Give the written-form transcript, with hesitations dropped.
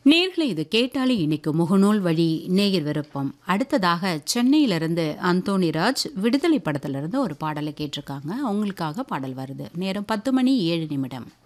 நேர்களை இது கேட்டாலே இன்னைக்கு முகநூல் வழி நேயர் விருப்பம். அடுத்ததாக சென்னையிலிருந்து அந்தோணிராஜ் விடுதலை படத்திலிருந்து ஒரு பாடலை கேட்டிருக்காங்க. அவங்களுக்காக பாடல் வருது. நேரம் 10 மணி 7 நிமிடம்.